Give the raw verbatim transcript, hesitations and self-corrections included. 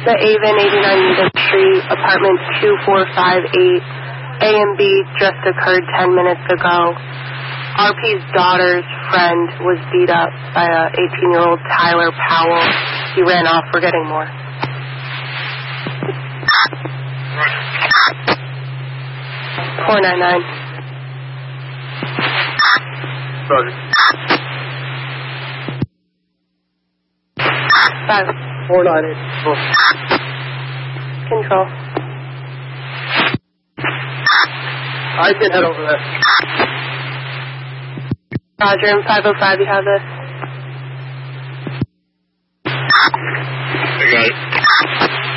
The Avon, eighty-nine Needham Street, apartment two four five eight. A and B just occurred ten minutes ago. R P's daughter's friend was beat up by a eighteen-year-old Tyler Powell. He ran off. We're getting more. four nine nine. Roger. Five. four nine eight. Control. I can head over there. Roger, in five oh five you have this.